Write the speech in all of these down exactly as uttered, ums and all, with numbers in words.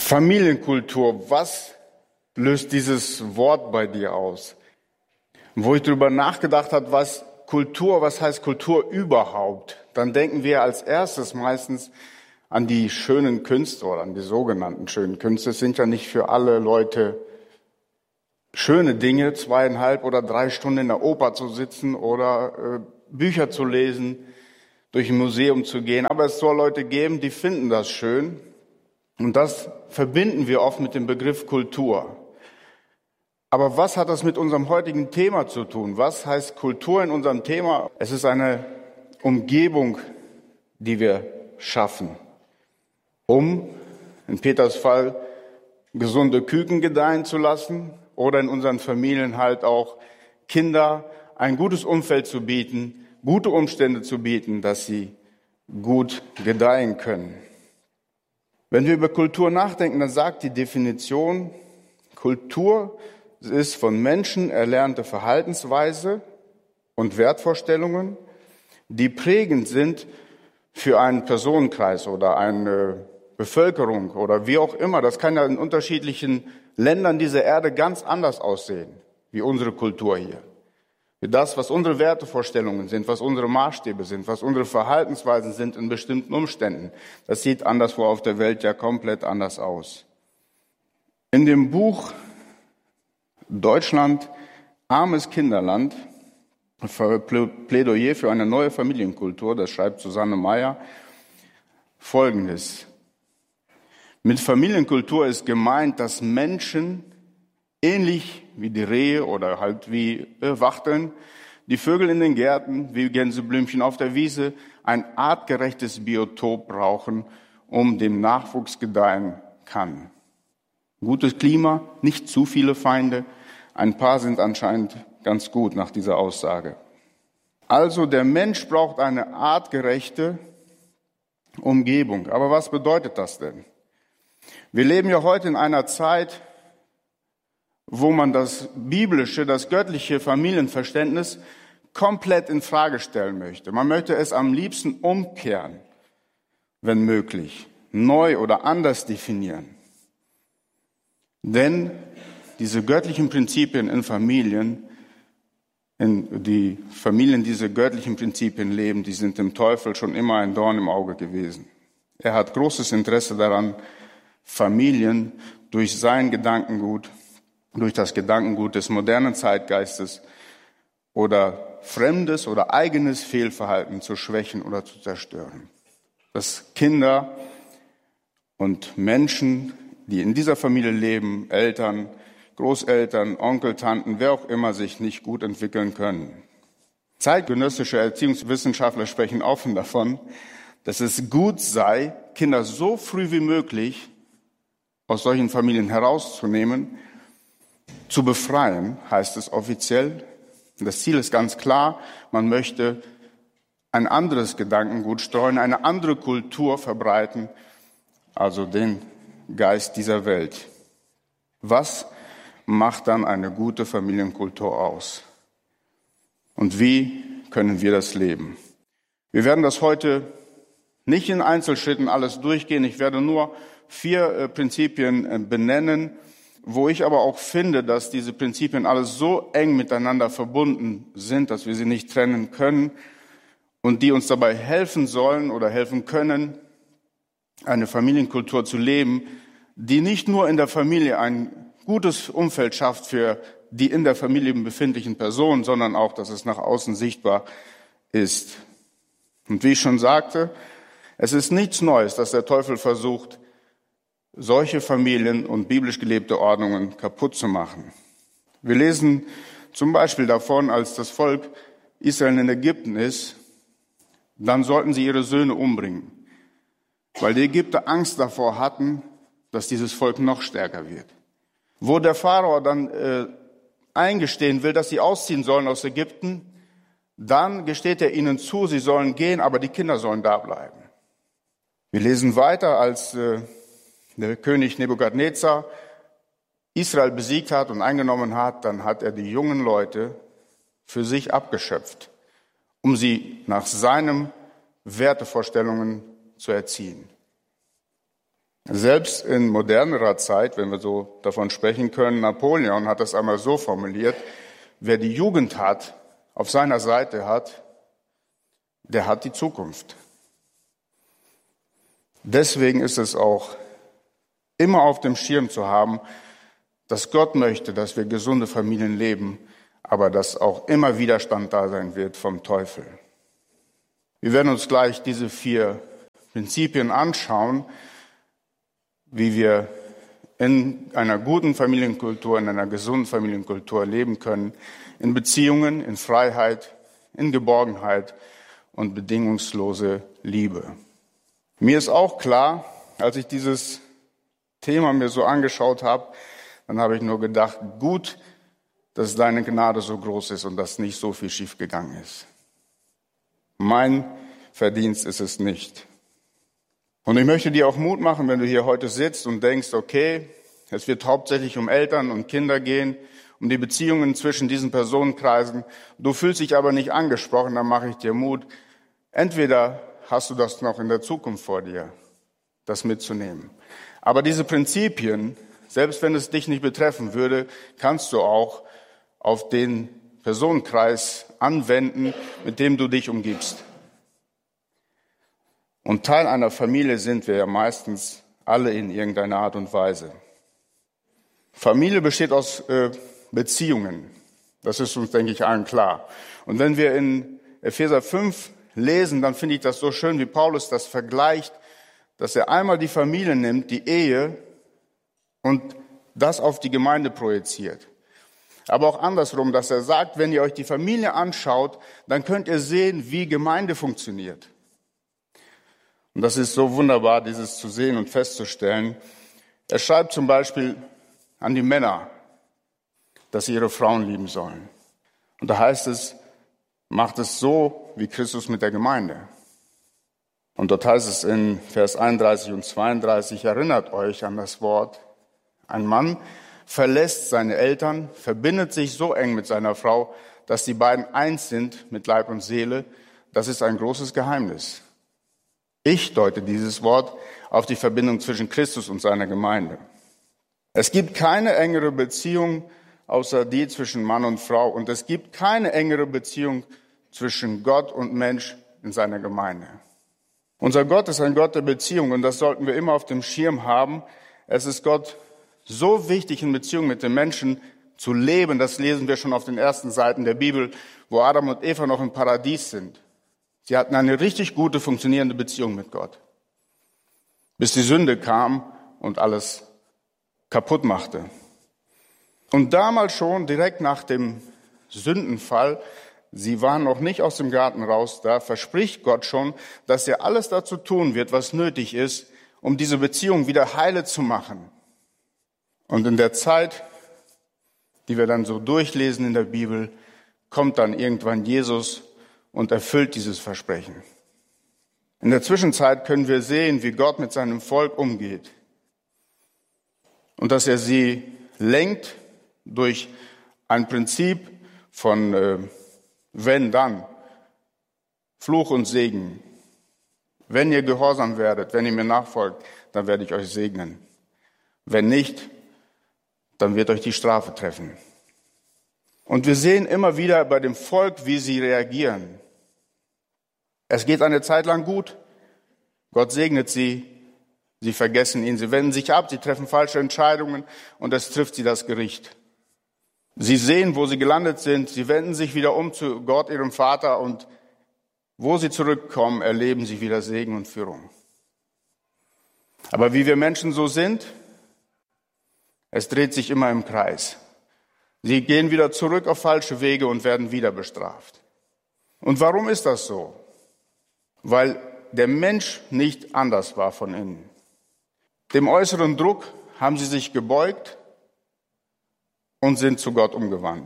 Familienkultur, was löst dieses Wort bei dir aus? Wo ich darüber nachgedacht habe, was Kultur, was heißt Kultur überhaupt, dann denken wir als erstes meistens an die schönen Künste oder an die sogenannten schönen Künste. Es sind ja nicht für alle Leute schöne Dinge, zweieinhalb oder drei Stunden in der Oper zu sitzen oder äh, Bücher zu lesen, durch ein Museum zu gehen. Aber es soll Leute geben, die finden das schön. Und das verbinden wir oft mit dem Begriff Kultur. Aber was hat das mit unserem heutigen Thema zu tun? Was heißt Kultur in unserem Thema? Es ist eine Umgebung, die wir schaffen, um, in Peters Fall, gesunde Küken gedeihen zu lassen oder in unseren Familien halt auch Kinder ein gutes Umfeld zu bieten, gute Umstände zu bieten, dass sie gut gedeihen können. Wenn wir über Kultur nachdenken, dann sagt die Definition, Kultur ist von Menschen erlernte Verhaltensweise und Wertvorstellungen, die prägend sind für einen Personenkreis oder eine Bevölkerung oder wie auch immer. Das kann ja in unterschiedlichen Ländern dieser Erde ganz anders aussehen, wie unsere Kultur hier. Wie das, was unsere Wertevorstellungen sind, was unsere Maßstäbe sind, was unsere Verhaltensweisen sind in bestimmten Umständen. Das sieht anderswo auf der Welt ja komplett anders aus. In dem Buch Deutschland, armes Kinderland, Plädoyer für eine neue Familienkultur, das schreibt Susanne Meyer, Folgendes. Mit Familienkultur ist gemeint, dass Menschen ähnlich wie die Rehe oder halt wie äh, Wachteln, die Vögel in den Gärten, wie Gänseblümchen auf der Wiese, ein artgerechtes Biotop brauchen, um dem Nachwuchs gedeihen kann. Gutes Klima, nicht zu viele Feinde, ein paar sind anscheinend ganz gut nach dieser Aussage. Also der Mensch braucht eine artgerechte Umgebung. Aber was bedeutet das denn? Wir leben ja heute in einer Zeit, wo man das biblische, das göttliche Familienverständnis komplett in Frage stellen möchte. Man möchte es am liebsten umkehren, wenn möglich, neu oder anders definieren. Denn diese göttlichen Prinzipien in Familien, in die Familien diese göttlichen Prinzipien leben, die sind dem Teufel schon immer ein Dorn im Auge gewesen. Er hat großes Interesse daran, Familien durch sein Gedankengut, durch das Gedankengut des modernen Zeitgeistes oder fremdes oder eigenes Fehlverhalten zu schwächen oder zu zerstören. Dass Kinder und Menschen, die in dieser Familie leben, Eltern, Großeltern, Onkel, Tanten, wer auch immer, sich nicht gut entwickeln können. Zeitgenössische Erziehungswissenschaftler sprechen offen davon, dass es gut sei, Kinder so früh wie möglich aus solchen Familien herauszunehmen, zu befreien, heißt es offiziell. Das Ziel ist ganz klar, man möchte ein anderes Gedankengut streuen, eine andere Kultur verbreiten, also den Geist dieser Welt. Was macht dann eine gute Familienkultur aus? Und wie können wir das leben? Wir werden das heute nicht in Einzelschritten alles durchgehen. Ich werde nur vier äh, Prinzipien äh, benennen, wo ich aber auch finde, dass diese Prinzipien alles so eng miteinander verbunden sind, dass wir sie nicht trennen können und die uns dabei helfen sollen oder helfen können, eine Familienkultur zu leben, die nicht nur in der Familie ein gutes Umfeld schafft für die in der Familie befindlichen Personen, sondern auch, dass es nach außen sichtbar ist. Und wie ich schon sagte, es ist nichts Neues, dass der Teufel versucht, solche Familien und biblisch gelebte Ordnungen kaputt zu machen. Wir lesen zum Beispiel davon, als das Volk Israel in Ägypten ist, dann sollten sie ihre Söhne umbringen, weil die Ägypter Angst davor hatten, dass dieses Volk noch stärker wird. Wo der Pharao dann äh, eingestehen will, dass sie ausziehen sollen aus Ägypten, dann gesteht er ihnen zu, sie sollen gehen, aber die Kinder sollen da bleiben. Wir lesen weiter, als äh, der König Nebukadnezar Israel besiegt hat und eingenommen hat, dann hat er die jungen Leute für sich abgeschöpft, um sie nach seinen Wertevorstellungen zu erziehen. Selbst in modernerer Zeit, wenn wir so davon sprechen können, Napoleon hat das einmal so formuliert: Wer die Jugend hat, auf seiner Seite hat, der hat die Zukunft. Deswegen ist es auch immer auf dem Schirm zu haben, dass Gott möchte, dass wir gesunde Familien leben, aber dass auch immer Widerstand da sein wird vom Teufel. Wir werden uns gleich diese vier Prinzipien anschauen, wie wir in einer guten Familienkultur, in einer gesunden Familienkultur leben können, in Beziehungen, in Freiheit, in Geborgenheit und bedingungslose Liebe. Mir ist auch klar, als ich dieses Thema mir so angeschaut habe, dann habe ich nur gedacht, gut, dass deine Gnade so groß ist und dass nicht so viel schiefgegangen ist. Mein Verdienst ist es nicht. Und ich möchte dir auch Mut machen, wenn du hier heute sitzt und denkst, okay, es wird hauptsächlich um Eltern und Kinder gehen, um die Beziehungen zwischen diesen Personenkreisen. Du fühlst dich aber nicht angesprochen, dann mache ich dir Mut. Entweder hast du das noch in der Zukunft vor dir, das mitzunehmen. Aber diese Prinzipien, selbst wenn es dich nicht betreffen würde, kannst du auch auf den Personenkreis anwenden, mit dem du dich umgibst. Und Teil einer Familie sind wir ja meistens alle in irgendeiner Art und Weise. Familie besteht aus äh, Beziehungen. Das ist uns, denke ich, allen klar. Und wenn wir in Epheser fünf lesen, dann finde ich das so schön, wie Paulus das vergleicht, dass er einmal die Familie nimmt, die Ehe, und das auf die Gemeinde projiziert. Aber auch andersrum, dass er sagt, wenn ihr euch die Familie anschaut, dann könnt ihr sehen, wie Gemeinde funktioniert. Und das ist so wunderbar, dieses zu sehen und festzustellen. Er schreibt zum Beispiel an die Männer, dass sie ihre Frauen lieben sollen. Und da heißt es, macht es so wie Christus mit der Gemeinde. Und dort heißt es in Vers einunddreißig und zweiunddreißig, erinnert euch an das Wort: Ein Mann verlässt seine Eltern, verbindet sich so eng mit seiner Frau, dass die beiden eins sind mit Leib und Seele. Das ist ein großes Geheimnis. Ich deute dieses Wort auf die Verbindung zwischen Christus und seiner Gemeinde. Es gibt keine engere Beziehung außer die zwischen Mann und Frau, und es gibt keine engere Beziehung zwischen Gott und Mensch in seiner Gemeinde. Unser Gott ist ein Gott der Beziehung, und das sollten wir immer auf dem Schirm haben. Es ist Gott so wichtig, in Beziehung mit den Menschen zu leben. Das lesen wir schon auf den ersten Seiten der Bibel, wo Adam und Eva noch im Paradies sind. Sie hatten eine richtig gute, funktionierende Beziehung mit Gott, bis die Sünde kam und alles kaputt machte. Und damals schon, direkt nach dem Sündenfall, sie waren noch nicht aus dem Garten raus, da verspricht Gott schon, dass er alles dazu tun wird, was nötig ist, um diese Beziehung wieder heile zu machen. Und in der Zeit, die wir dann so durchlesen in der Bibel, kommt dann irgendwann Jesus und erfüllt dieses Versprechen. In der Zwischenzeit können wir sehen, wie Gott mit seinem Volk umgeht und dass er sie lenkt durch ein Prinzip von äh, wenn, dann, Fluch und Segen. Wenn ihr gehorsam werdet, wenn ihr mir nachfolgt, dann werde ich euch segnen. Wenn nicht, dann wird euch die Strafe treffen. Und wir sehen immer wieder bei dem Volk, wie sie reagieren. Es geht eine Zeit lang gut. Gott segnet sie. Sie vergessen ihn. Sie wenden sich ab. Sie treffen falsche Entscheidungen. Und es trifft sie das Gericht. Sie sehen, wo sie gelandet sind. Sie wenden sich wieder um zu Gott, ihrem Vater. Und wo sie zurückkommen, erleben sie wieder Segen und Führung. Aber wie wir Menschen so sind, es dreht sich immer im Kreis. Sie gehen wieder zurück auf falsche Wege und werden wieder bestraft. Und warum ist das so? Weil der Mensch nicht anders war von innen. Dem äußeren Druck haben sie sich gebeugt und sind zu Gott umgewandt.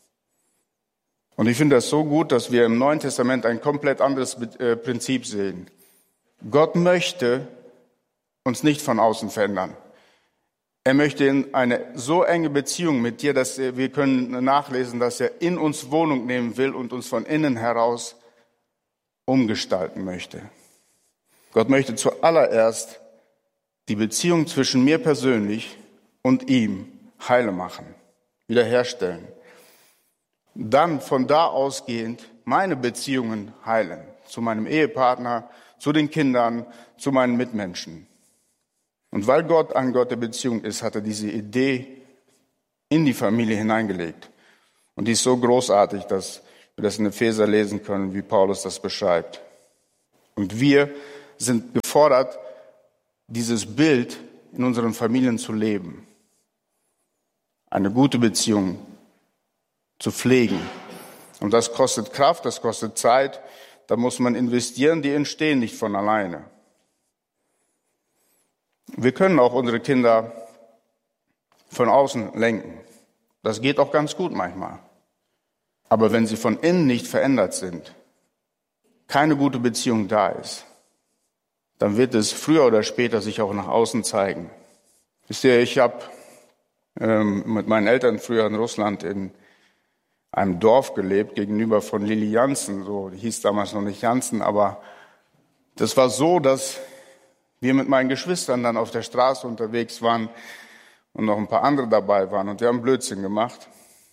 Und ich finde das so gut, dass wir im Neuen Testament ein komplett anderes Prinzip sehen. Gott möchte uns nicht von außen verändern. Er möchte in eine so enge Beziehung mit dir, dass er, wir können nachlesen, dass er in uns Wohnung nehmen will und uns von innen heraus umgestalten möchte. Gott möchte zuallererst die Beziehung zwischen mir persönlich und ihm heile machen, wiederherstellen. Dann von da ausgehend meine Beziehungen heilen, zu meinem Ehepartner, zu den Kindern, zu meinen Mitmenschen. Und weil Gott ein Gott der Beziehung ist, hat er diese Idee in die Familie hineingelegt. Und die ist so großartig, dass wir das in Epheser lesen können, wie Paulus das beschreibt. Und wir sind gefordert, dieses Bild in unseren Familien zu leben. Eine gute Beziehung zu pflegen. Und das kostet Kraft, das kostet Zeit. Da muss man investieren, die entstehen nicht von alleine. Wir können auch unsere Kinder von außen lenken. Das geht auch ganz gut manchmal. Aber wenn sie von innen nicht verändert sind, keine gute Beziehung da ist, dann wird es früher oder später sich auch nach außen zeigen. Wisst ihr, ich habe ähm, mit meinen Eltern früher in Russland in einem Dorf gelebt, gegenüber von Lili Jansen, so die hieß damals noch nicht Jansen, aber das war so, dass wir mit meinen Geschwistern dann auf der Straße unterwegs waren und noch ein paar andere dabei waren und wir haben Blödsinn gemacht.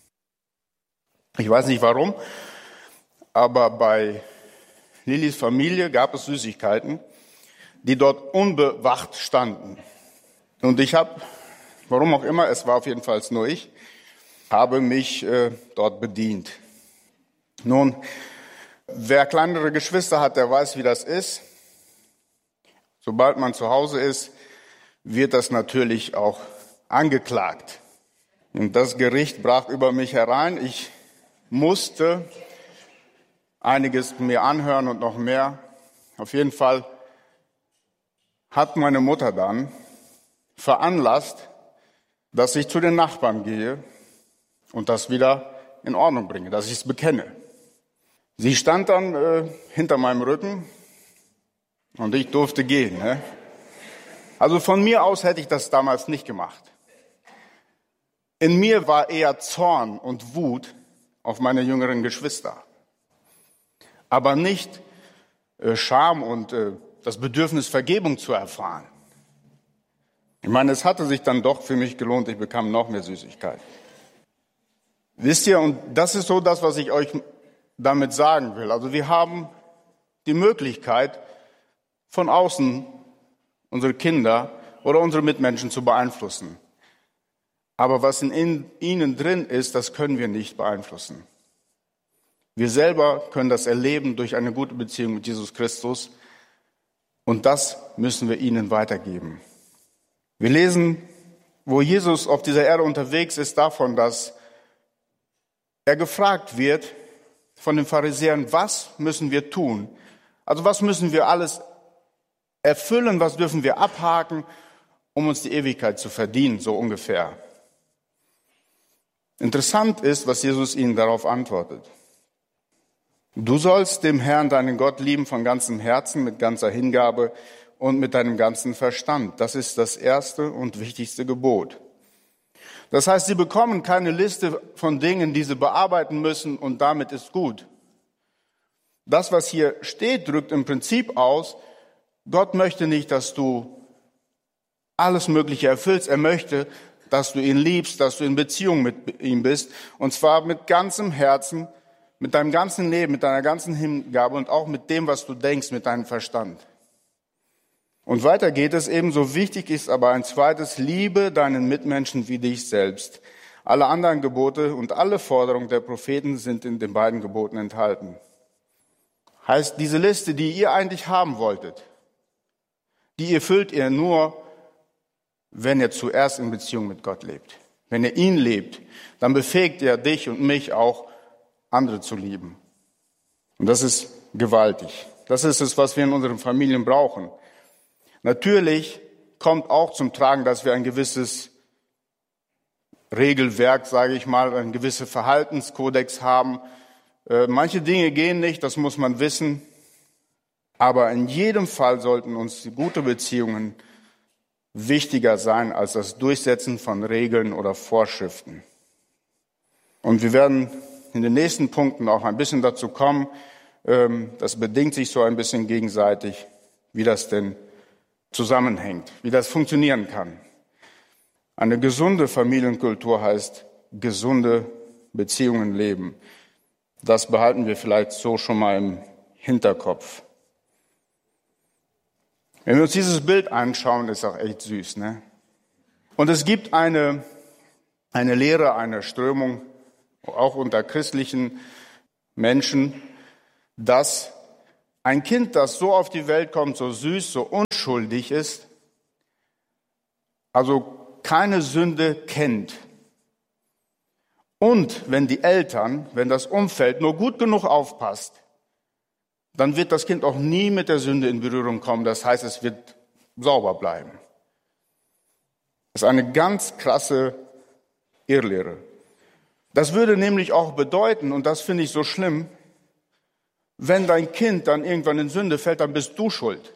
Ich weiß nicht warum, aber bei Lilis Familie gab es Süßigkeiten, die dort unbewacht standen. Und ich habe, warum auch immer, es war auf jeden Fall nur ich, habe mich äh, dort bedient. Nun, wer kleinere Geschwister hat, der weiß, wie das ist. Sobald man zu Hause ist, wird das natürlich auch angeklagt. Und das Gericht brach über mich herein. Ich musste einiges mir anhören und noch mehr. Auf jeden Fall hat meine Mutter dann veranlasst, dass ich zu den Nachbarn gehe und das wieder in Ordnung bringe, dass ich es bekenne. Sie stand dann äh, hinter meinem Rücken und ich durfte gehen. Ne? Also von mir aus hätte ich das damals nicht gemacht. In mir war eher Zorn und Wut auf meine jüngeren Geschwister. Aber nicht äh, Scham und äh, das Bedürfnis, Vergebung zu erfahren. Ich meine, es hatte sich dann doch für mich gelohnt, ich bekam noch mehr Süßigkeit. Wisst ihr, und das ist so das, was ich euch damit sagen will. Also wir haben die Möglichkeit, von außen unsere Kinder oder unsere Mitmenschen zu beeinflussen. Aber was in ihnen drin ist, das können wir nicht beeinflussen. Wir selber können das erleben durch eine gute Beziehung mit Jesus Christus. Und das müssen wir ihnen weitergeben. Wir lesen, wo Jesus auf dieser Erde unterwegs ist, davon, dass er gefragt wird von den Pharisäern, was müssen wir tun? Also was müssen wir alles erfüllen, was dürfen wir abhaken, um uns die Ewigkeit zu verdienen, so ungefähr. Interessant ist, was Jesus ihnen darauf antwortet. Du sollst dem Herrn, deinen Gott, lieben von ganzem Herzen, mit ganzer Hingabe und mit deinem ganzen Verstand. Das ist das erste und wichtigste Gebot. Das heißt, sie bekommen keine Liste von Dingen, die sie bearbeiten müssen und damit ist gut. Das, was hier steht, drückt im Prinzip aus, Gott möchte nicht, dass du alles Mögliche erfüllst. Er möchte, dass du ihn liebst, dass du in Beziehung mit ihm bist. Und zwar mit ganzem Herzen, mit deinem ganzen Leben, mit deiner ganzen Hingabe und auch mit dem, was du denkst, mit deinem Verstand. Und weiter geht es eben, so wichtig ist aber ein zweites, liebe deinen Mitmenschen wie dich selbst. Alle anderen Gebote und alle Forderungen der Propheten sind in den beiden Geboten enthalten. Heißt, diese Liste, die ihr eigentlich haben wolltet, die erfüllt ihr nur, wenn ihr zuerst in Beziehung mit Gott lebt. Wenn ihr ihn lebt, dann befähigt er dich und mich auch, andere zu lieben. Und das ist gewaltig. Das ist es, was wir in unseren Familien brauchen. Natürlich kommt auch zum Tragen, dass wir ein gewisses Regelwerk, sage ich mal, ein gewisser Verhaltenskodex haben. Äh, manche Dinge gehen nicht, das muss man wissen. Aber in jedem Fall sollten uns gute Beziehungen wichtiger sein als das Durchsetzen von Regeln oder Vorschriften. Und wir werden in den nächsten Punkten auch ein bisschen dazu kommen, ähm, das bedingt sich so ein bisschen gegenseitig, wie das denn zusammenhängt, wie das funktionieren kann. Eine gesunde Familienkultur heißt gesunde Beziehungen leben. Das behalten wir vielleicht so schon mal im Hinterkopf. Wenn wir uns dieses Bild anschauen, ist auch echt süß, ne? Und es gibt eine, eine Lehre, eine Strömung, auch unter christlichen Menschen, dass ein Kind, das so auf die Welt kommt, so süß, so unschuldig ist, also keine Sünde kennt. Und wenn die Eltern, wenn das Umfeld nur gut genug aufpasst, dann wird das Kind auch nie mit der Sünde in Berührung kommen. Das heißt, es wird sauber bleiben. Das ist eine ganz krasse Irrlehre. Das würde nämlich auch bedeuten, und das finde ich so schlimm, wenn dein Kind dann irgendwann in Sünde fällt, dann bist du schuld.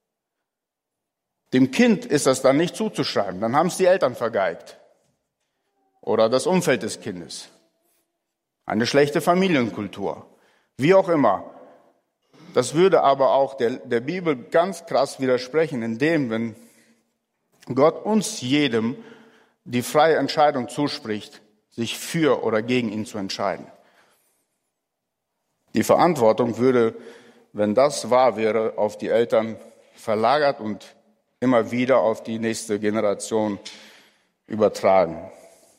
Dem Kind ist das dann nicht zuzuschreiben, dann haben es die Eltern vergeigt. Oder das Umfeld des Kindes. Eine schlechte Familienkultur. Wie auch immer. Das würde aber auch der, der Bibel ganz krass widersprechen, indem, wenn Gott uns jedem die freie Entscheidung zuspricht, sich für oder gegen ihn zu entscheiden. Die Verantwortung würde, wenn das wahr wäre, auf die Eltern verlagert und immer wieder auf die nächste Generation übertragen.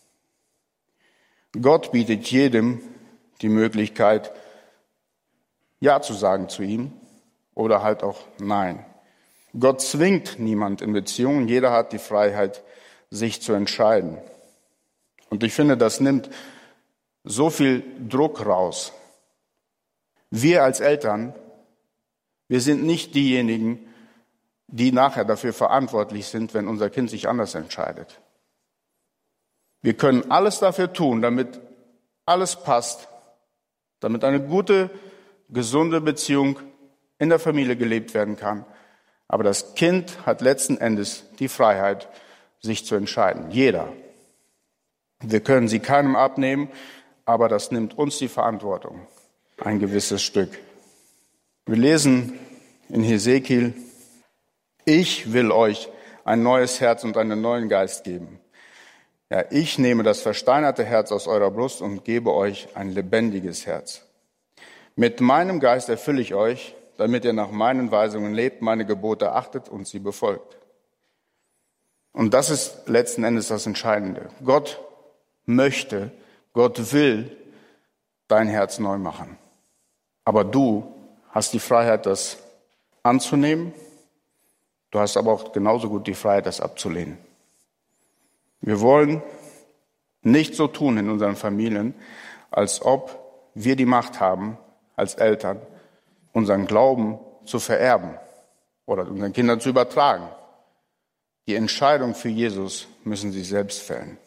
Gott bietet jedem die Möglichkeit, Ja zu sagen zu ihm oder halt auch Nein. Gott zwingt niemand in Beziehungen, jeder hat die Freiheit, sich zu entscheiden. Und ich finde, das nimmt so viel Druck raus. Wir als Eltern, wir sind nicht diejenigen, die nachher dafür verantwortlich sind, wenn unser Kind sich anders entscheidet. Wir können alles dafür tun, damit alles passt, damit eine gute, gesunde Beziehung in der Familie gelebt werden kann. Aber das Kind hat letzten Endes die Freiheit, sich zu entscheiden. Jeder. Wir können sie keinem abnehmen, aber das nimmt uns die Verantwortung. Ein gewisses Stück. Wir lesen in Hesekiel: Ich will euch ein neues Herz und einen neuen Geist geben. Ja, ich nehme das versteinerte Herz aus eurer Brust und gebe euch ein lebendiges Herz. Mit meinem Geist erfülle ich euch, damit ihr nach meinen Weisungen lebt, meine Gebote achtet und sie befolgt. Und das ist letzten Endes das Entscheidende. Gott möchte, Gott will dein Herz neu machen. Aber du hast die Freiheit, das anzunehmen. Du hast aber auch genauso gut die Freiheit, das abzulehnen. Wir wollen nicht so tun in unseren Familien, als ob wir die Macht haben, als Eltern, unseren Glauben zu vererben oder unseren Kindern zu übertragen. Die Entscheidung für Jesus müssen sie selbst fällen.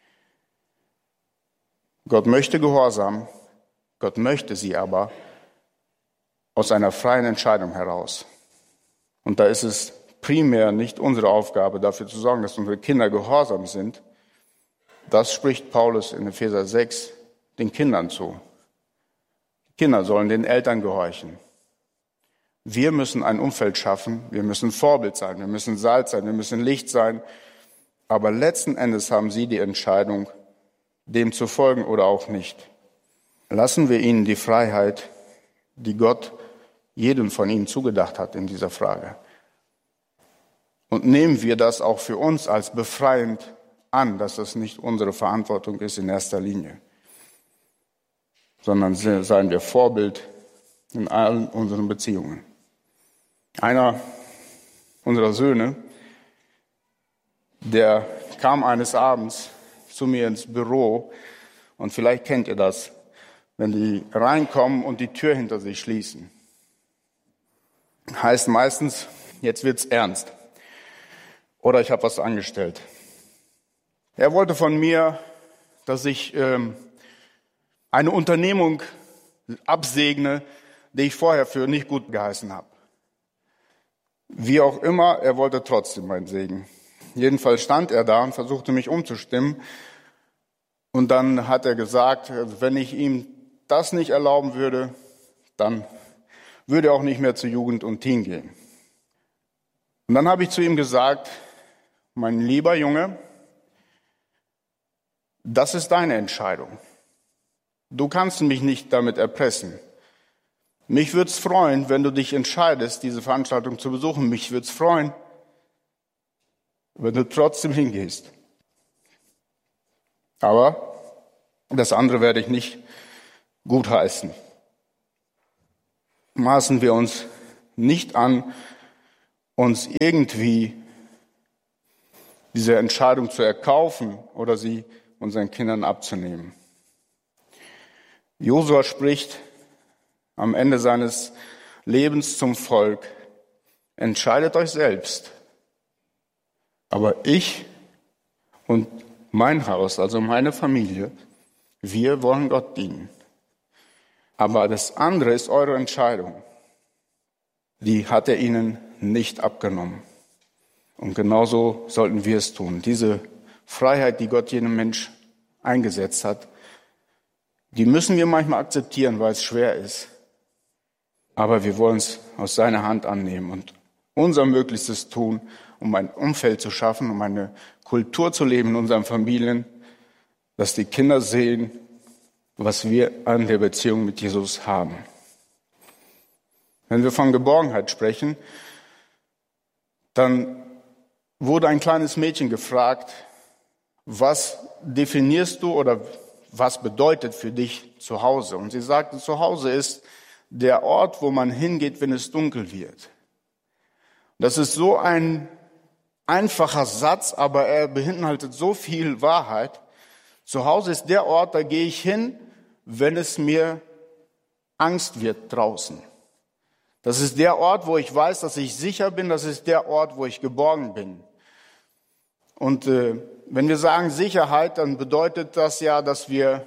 Gott möchte Gehorsam, Gott möchte sie aber aus einer freien Entscheidung heraus. Und da ist es primär nicht unsere Aufgabe, dafür zu sorgen, dass unsere Kinder gehorsam sind. Das spricht Paulus in Epheser sechs den Kindern zu. Die Kinder sollen den Eltern gehorchen. Wir müssen ein Umfeld schaffen, wir müssen Vorbild sein, wir müssen Salz sein, wir müssen Licht sein. Aber letzten Endes haben sie die Entscheidung, dem zu folgen oder auch nicht. Lassen wir ihnen die Freiheit, die Gott jedem von ihnen zugedacht hat in dieser Frage. Und nehmen wir das auch für uns als befreiend an, dass das nicht unsere Verantwortung ist in erster Linie, sondern seien wir Vorbild in allen unseren Beziehungen. Einer unserer Söhne, der kam eines Abends zu mir ins Büro, und vielleicht kennt ihr das, wenn die reinkommen und die Tür hinter sich schließen. Heißt meistens, jetzt wird's ernst. Oder ich habe was angestellt. Er wollte von mir, dass ich ähm, eine Unternehmung absegne, die ich vorher für nicht gut geheißen habe. Wie auch immer, er wollte trotzdem meinen Segen. Jedenfalls stand er da und versuchte mich umzustimmen. Und dann hat er gesagt, wenn ich ihm das nicht erlauben würde, dann würde er auch nicht mehr zu Jugend und Teen gehen. Und dann habe ich zu ihm gesagt, mein lieber Junge, das ist deine Entscheidung. Du kannst mich nicht damit erpressen. Mich würde es freuen, wenn du dich entscheidest, diese Veranstaltung zu besuchen. Mich würde es freuen, wenn du trotzdem hingehst. Aber das andere werde ich nicht gutheißen. Maßen wir uns nicht an, uns irgendwie diese Entscheidung zu erkaufen oder sie unseren Kindern abzunehmen. Josua spricht am Ende seines Lebens zum Volk: Entscheidet euch selbst. Aber ich und mein Haus, also meine Familie, wir wollen Gott dienen. Aber das andere ist eure Entscheidung. Die hat er ihnen nicht abgenommen. Und genauso sollten wir es tun. Diese Freiheit, die Gott jedem Mensch eingesetzt hat, die müssen wir manchmal akzeptieren, weil es schwer ist. Aber wir wollen es aus seiner Hand annehmen und unser Möglichstes tun, um ein Umfeld zu schaffen, um eine Kultur zu leben in unseren Familien, dass die Kinder sehen, was wir an der Beziehung mit Jesus haben. Wenn wir von Geborgenheit sprechen, dann wurde ein kleines Mädchen gefragt, was definierst du oder was bedeutet für dich zu Hause? Und sie sagte, zu Hause ist der Ort, wo man hingeht, wenn es dunkel wird. Das ist so ein einfacher Satz, aber er beinhaltet so viel Wahrheit. Zu Hause ist der Ort, da gehe ich hin, wenn es mir Angst wird draußen. Das ist der Ort, wo ich weiß, dass ich sicher bin. Das ist der Ort, wo ich geborgen bin. Und äh, wenn wir sagen Sicherheit, dann bedeutet das ja, dass wir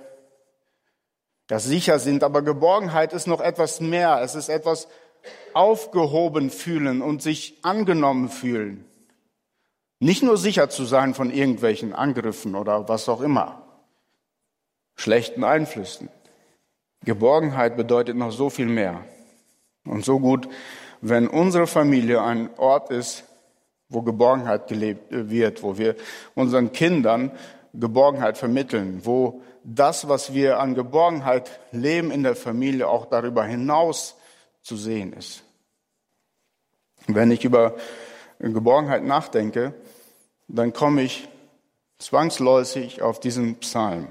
ja, sicher sind. Aber Geborgenheit ist noch etwas mehr. Es ist etwas aufgehoben fühlen und sich angenommen fühlen. Nicht nur sicher zu sein von irgendwelchen Angriffen oder was auch immer, schlechten Einflüssen. Geborgenheit bedeutet noch so viel mehr. Und so gut, wenn unsere Familie ein Ort ist, wo Geborgenheit gelebt wird, wo wir unseren Kindern Geborgenheit vermitteln, wo das, was wir an Geborgenheit leben in der Familie, auch darüber hinaus zu sehen ist. Wenn ich über Geborgenheit nachdenke, dann komme ich zwangsläufig auf diesen Psalm.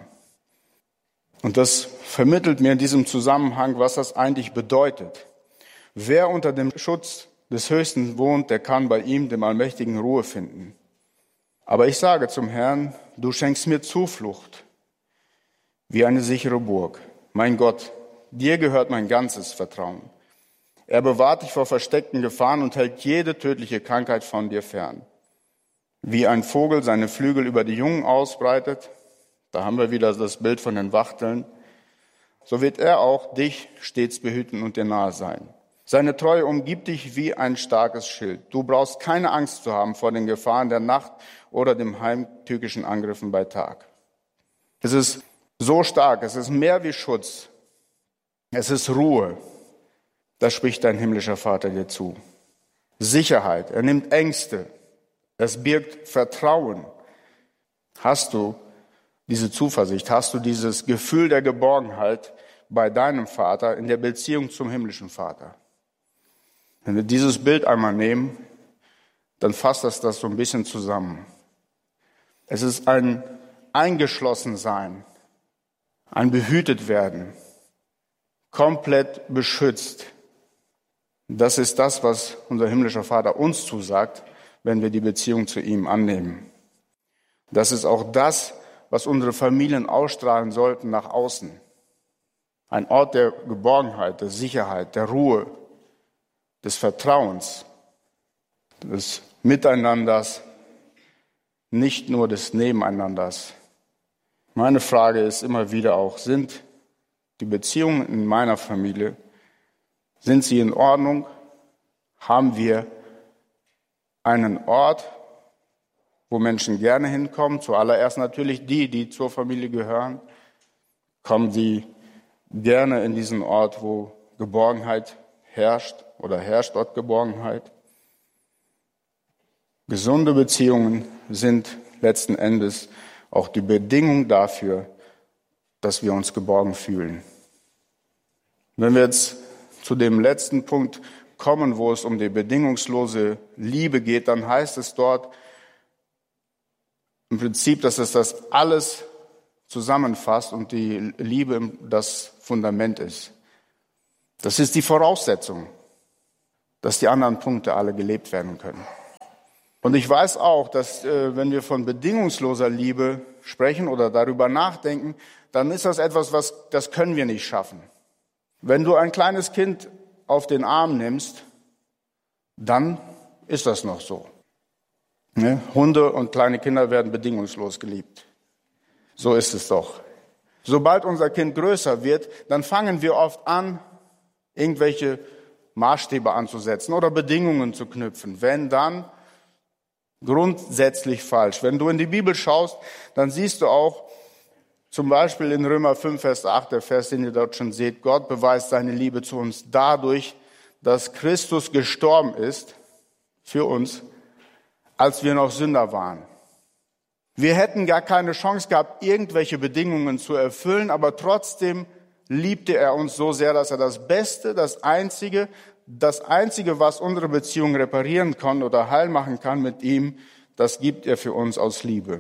Und das vermittelt mir in diesem Zusammenhang, was das eigentlich bedeutet. Wer unter dem Schutz des Höchsten wohnt, der kann bei ihm, dem Allmächtigen, Ruhe finden. Aber ich sage zum Herrn, du schenkst mir Zuflucht, wie eine sichere Burg. Mein Gott, dir gehört mein ganzes Vertrauen. Er bewahrt dich vor versteckten Gefahren und hält jede tödliche Krankheit von dir fern. Wie ein Vogel seine Flügel über die Jungen ausbreitet, da haben wir wieder das Bild von den Wachteln, so wird er auch dich stets behüten und dir nahe sein. Seine Treue umgibt dich wie ein starkes Schild. Du brauchst keine Angst zu haben vor den Gefahren der Nacht oder dem heimtückischen Angriffen bei Tag. Es ist so stark, es ist mehr wie Schutz. Es ist Ruhe. Das spricht dein himmlischer Vater dir zu. Sicherheit, er nimmt Ängste. Es birgt Vertrauen. Hast du diese Zuversicht, hast du dieses Gefühl der Geborgenheit bei deinem Vater in der Beziehung zum himmlischen Vater? Wenn wir dieses Bild einmal nehmen, dann fasst das das so ein bisschen zusammen. Es ist ein Eingeschlossensein, ein Behütetwerden, komplett beschützt. Das ist das, was unser himmlischer Vater uns zusagt, wenn wir die Beziehung zu ihm annehmen. Das ist auch das, was unsere Familien ausstrahlen sollten nach außen. Ein Ort der Geborgenheit, der Sicherheit, der Ruhe, des Vertrauens, des Miteinanders, nicht nur des Nebeneinanders. Meine Frage ist immer wieder auch, sind die Beziehungen in meiner Familie, sind sie in Ordnung? Haben wir einen Ort, wo Menschen gerne hinkommen? Zuallererst natürlich die, die zur Familie gehören. Kommen sie gerne in diesen Ort, wo Geborgenheit herrscht oder herrscht dort Geborgenheit? Gesunde Beziehungen sind letzten Endes auch die Bedingung dafür, dass wir uns geborgen fühlen. Wenn wir jetzt zu dem letzten Punkt kommen, wo es um die bedingungslose Liebe geht, dann heißt es dort im Prinzip, dass es das alles zusammenfasst und die Liebe das Fundament ist. Das ist die Voraussetzung, dass die anderen Punkte alle gelebt werden können. Und ich weiß auch, dass äh, wenn wir von bedingungsloser Liebe sprechen oder darüber nachdenken, dann ist das etwas, was das können wir nicht schaffen. Wenn du ein kleines Kind auf den Arm nimmst, dann ist das noch so. Ne? Hunde und kleine Kinder werden bedingungslos geliebt. So ist es doch. Sobald unser Kind größer wird, dann fangen wir oft an, irgendwelche Maßstäbe anzusetzen oder Bedingungen zu knüpfen. Wenn, dann grundsätzlich falsch. Wenn du in die Bibel schaust, dann siehst du auch, zum Beispiel in Römer fünf, Vers acht, der Vers, den ihr dort schon seht, Gott beweist seine Liebe zu uns dadurch, dass Christus gestorben ist für uns, als wir noch Sünder waren. Wir hätten gar keine Chance gehabt, irgendwelche Bedingungen zu erfüllen, aber trotzdem liebte er uns so sehr, dass er das Beste, das Einzige, das Einzige, was unsere Beziehung reparieren kann oder heil machen kann mit ihm, das gibt er für uns aus Liebe.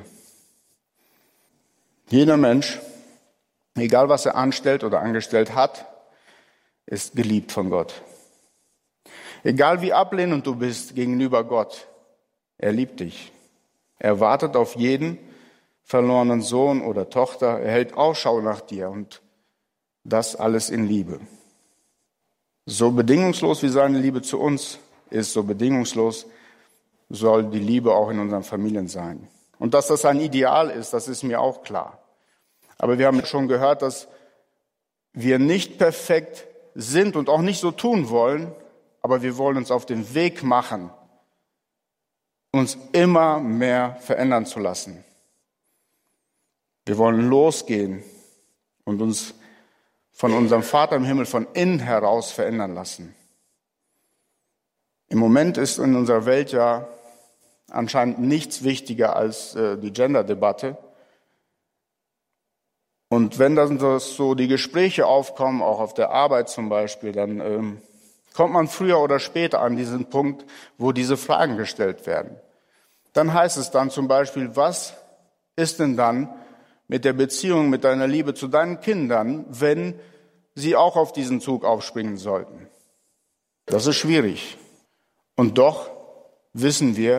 Jeder Mensch, egal was er anstellt oder angestellt hat, ist geliebt von Gott. Egal wie ablehnend du bist gegenüber Gott, er liebt dich. Er wartet auf jeden verlorenen Sohn oder Tochter, er hält Ausschau nach dir und das alles in Liebe. So bedingungslos wie seine Liebe zu uns ist, so bedingungslos soll die Liebe auch in unseren Familien sein. Und dass das ein Ideal ist, das ist mir auch klar. Aber wir haben schon gehört, dass wir nicht perfekt sind und auch nicht so tun wollen, aber wir wollen uns auf den Weg machen, uns immer mehr verändern zu lassen. Wir wollen losgehen und uns von unserem Vater im Himmel von innen heraus verändern lassen. Im Moment ist in unserer Welt ja anscheinend nichts wichtiger als äh, die Gender-Debatte. Und wenn dann so die Gespräche aufkommen, auch auf der Arbeit zum Beispiel, dann ähm, kommt man früher oder später an diesen Punkt, wo diese Fragen gestellt werden. Dann heißt es dann zum Beispiel, was ist denn dann mit der Beziehung, mit deiner Liebe zu deinen Kindern, wenn sie auch auf diesen Zug aufspringen sollten? Das ist schwierig. Und doch wissen wir,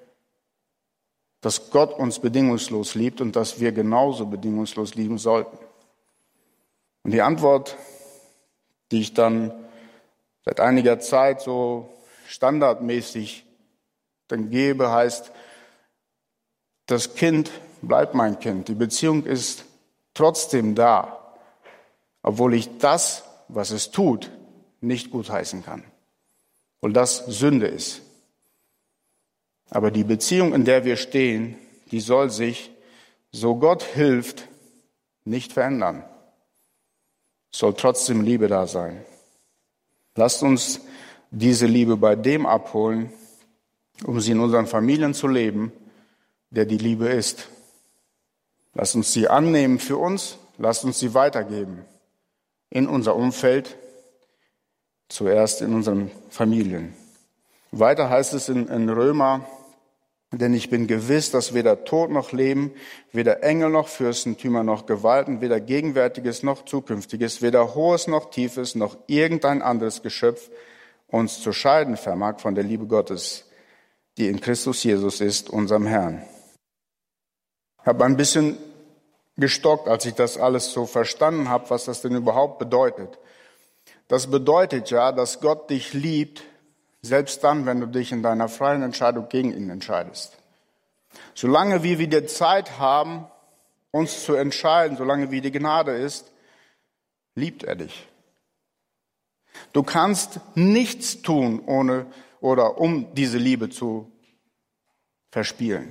dass Gott uns bedingungslos liebt und dass wir genauso bedingungslos lieben sollten. Und die Antwort, die ich dann seit einiger Zeit so standardmäßig dann gebe, heißt, das Kind bleibt mein Kind. Die Beziehung ist trotzdem da, obwohl ich das, was es tut, nicht gutheißen kann. Und das Sünde ist. Aber die Beziehung, in der wir stehen, die soll sich, so Gott hilft, nicht verändern. Es soll trotzdem Liebe da sein. Lasst uns diese Liebe bei dem abholen, um sie in unseren Familien zu leben, der die Liebe ist. Lasst uns sie annehmen für uns, lasst uns sie weitergeben in unser Umfeld, zuerst in unseren Familien. Weiter heißt es in, in Römer, denn ich bin gewiss, dass weder Tod noch Leben, weder Engel noch Fürstentümer noch Gewalten, weder Gegenwärtiges noch Zukünftiges, weder Hohes noch Tiefes, noch irgendein anderes Geschöpf uns zu scheiden vermag von der Liebe Gottes, die in Christus Jesus ist, unserem Herrn. Ich habe ein bisschen gestockt, als ich das alles so verstanden habe, was das denn überhaupt bedeutet. Das bedeutet ja, dass Gott dich liebt, selbst dann, wenn du dich in deiner freien Entscheidung gegen ihn entscheidest. Solange wie wir die Zeit haben, uns zu entscheiden, solange wie die Gnade ist, liebt er dich. Du kannst nichts tun, ohne oder um diese Liebe zu verspielen.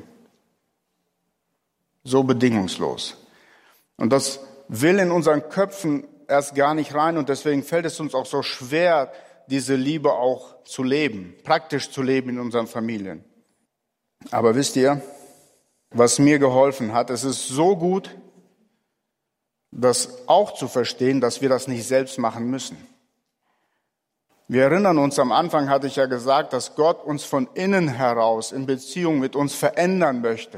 So bedingungslos. Und das will in unseren Köpfen erst gar nicht rein und deswegen fällt es uns auch so schwer, diese Liebe auch zu leben, praktisch zu leben in unseren Familien. Aber wisst ihr, was mir geholfen hat, es ist so gut, das auch zu verstehen, dass wir das nicht selbst machen müssen. Wir erinnern uns, am Anfang hatte ich ja gesagt, dass Gott uns von innen heraus in Beziehung mit uns verändern möchte.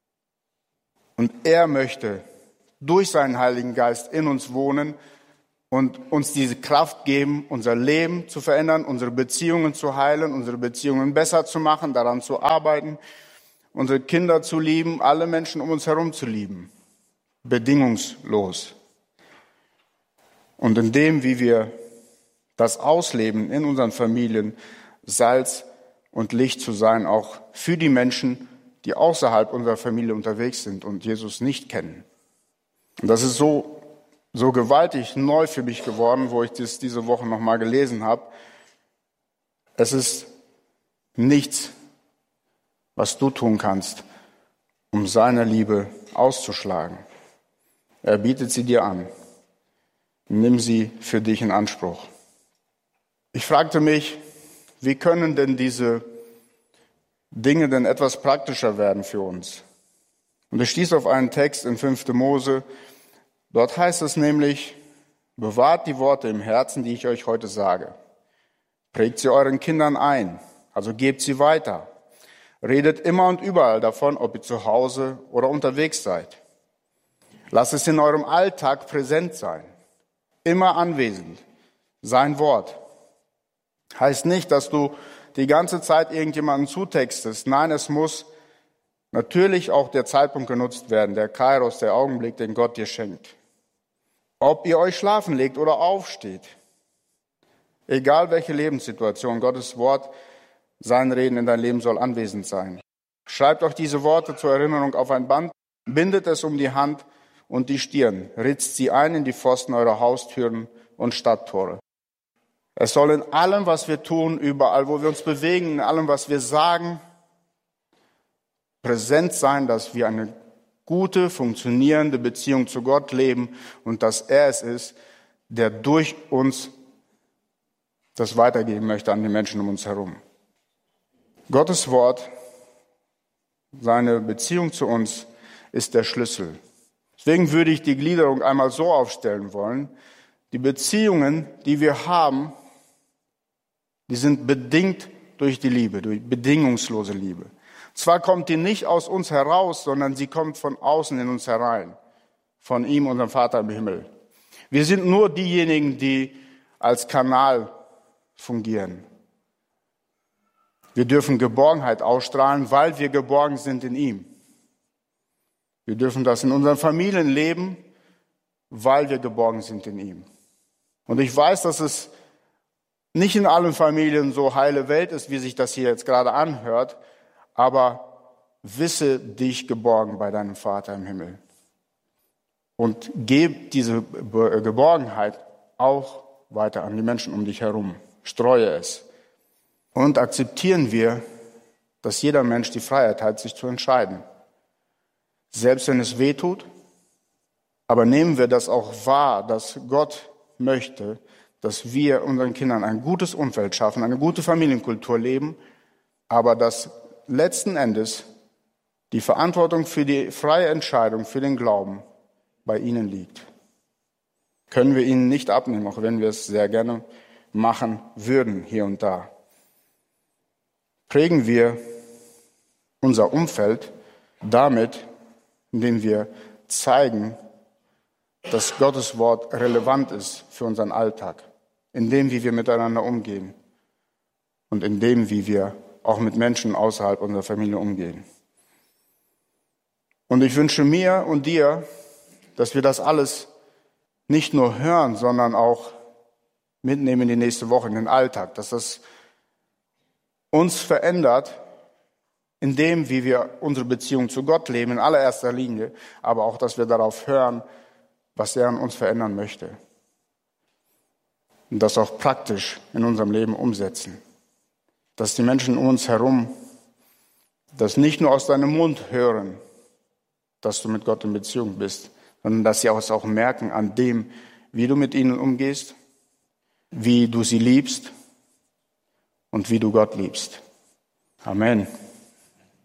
Und er möchte durch seinen Heiligen Geist in uns wohnen und uns diese Kraft geben, unser Leben zu verändern, unsere Beziehungen zu heilen, unsere Beziehungen besser zu machen, daran zu arbeiten, unsere Kinder zu lieben, alle Menschen um uns herum zu lieben. Bedingungslos. Und in dem, wie wir das ausleben in unseren Familien, Salz und Licht zu sein, auch für die Menschen, die außerhalb unserer Familie unterwegs sind und Jesus nicht kennen. Und das ist so, so gewaltig neu für mich geworden, wo ich das diese Woche nochmal gelesen habe. Es ist nichts, was du tun kannst, um seine Liebe auszuschlagen. Er bietet sie dir an. Nimm sie für dich in Anspruch. Ich fragte mich, wie können denn diese Dinge denn etwas praktischer werden für uns? Und ich stieß auf einen Text in fünfter Mose. Dort heißt es nämlich, bewahrt die Worte im Herzen, die ich euch heute sage. Prägt sie euren Kindern ein, also gebt sie weiter. Redet immer und überall davon, ob ihr zu Hause oder unterwegs seid. Lasst es in eurem Alltag präsent sein, immer anwesend, sein Wort. Heißt nicht, dass du die ganze Zeit irgendjemanden zutextest. Nein, es muss natürlich auch der Zeitpunkt genutzt werden, der Kairos, der Augenblick, den Gott dir schenkt. Ob ihr euch schlafen legt oder aufsteht, egal welche Lebenssituation, Gottes Wort, sein Reden in dein Leben soll anwesend sein. Schreibt euch diese Worte zur Erinnerung auf ein Band, bindet es um die Hand und die Stirn, ritzt sie ein in die Pfosten eurer Haustüren und Stadttore. Es soll in allem, was wir tun, überall, wo wir uns bewegen, in allem, was wir sagen, präsent sein, dass wir eine gute, funktionierende Beziehung zu Gott leben und dass er es ist, der durch uns das weitergeben möchte an die Menschen um uns herum. Gottes Wort, seine Beziehung zu uns, ist der Schlüssel. Deswegen würde ich die Gliederung einmal so aufstellen wollen. Die Beziehungen, die wir haben, die sind bedingt durch die Liebe, durch bedingungslose Liebe. Zwar kommt die nicht aus uns heraus, sondern sie kommt von außen in uns herein, von ihm, unserem Vater im Himmel. Wir sind nur diejenigen, die als Kanal fungieren. Wir dürfen Geborgenheit ausstrahlen, weil wir geborgen sind in ihm. Wir dürfen das in unseren Familien leben, weil wir geborgen sind in ihm. Und ich weiß, dass es nicht in allen Familien so heile Welt ist, wie sich das hier jetzt gerade anhört, aber wisse dich geborgen bei deinem Vater im Himmel. Und gib diese Geborgenheit auch weiter an die Menschen um dich herum. Streue es. Und akzeptieren wir, dass jeder Mensch die Freiheit hat, sich zu entscheiden. Selbst wenn es weh tut, aber nehmen wir das auch wahr, dass Gott möchte, dass wir unseren Kindern ein gutes Umfeld schaffen, eine gute Familienkultur leben, aber dass letzten Endes die Verantwortung für die freie Entscheidung, für den Glauben bei ihnen liegt. Können wir ihnen nicht abnehmen, auch wenn wir es sehr gerne machen würden, hier und da. Prägen wir unser Umfeld damit, indem wir zeigen, dass Gottes Wort relevant ist für unseren Alltag, in dem, wie wir miteinander umgehen und in dem, wie wir auch mit Menschen außerhalb unserer Familie umgehen. Und ich wünsche mir und dir, dass wir das alles nicht nur hören, sondern auch mitnehmen in die nächste Woche, in den Alltag, dass das uns verändert, in dem, wie wir unsere Beziehung zu Gott leben, in allererster Linie, aber auch, dass wir darauf hören, was er an uns verändern möchte. Und das auch praktisch in unserem Leben umsetzen. Dass die Menschen um uns herum das nicht nur aus deinem Mund hören, dass du mit Gott in Beziehung bist, sondern dass sie es auch merken an dem, wie du mit ihnen umgehst, wie du sie liebst und wie du Gott liebst. Amen.